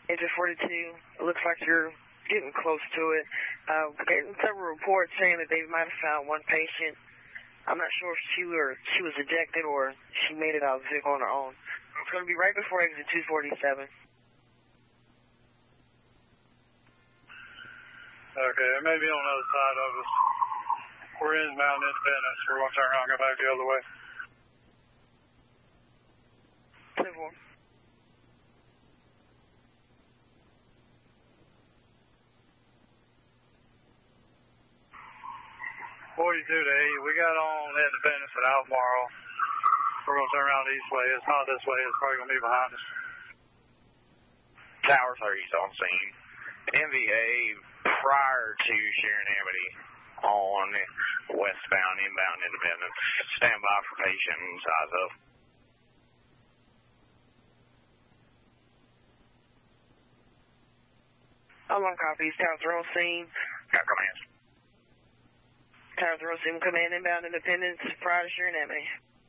Agent 42, it looks like you're getting close to it. Getting several reports saying that they might have found one patient. I'm not sure if she was ejected or she made it out of the vehicle on her own. It's going to be right before exit 247. Okay, it may be on the other side of us. We're inbound Independence. We're going to turn around and go back the other way. 10-4. 42 to 8. We got on Independence at Albemarle. We're going to turn around the east way. It's not this way. It's probably going to be behind us. Tower 30 is on scene. MVA prior to Sharon Amity on westbound, inbound Independence. Stand by for patient and size up. How long copies? Tower 0 on scene. Got commands. Tower 0 scene, command inbound Independence prior to Sharon Amity.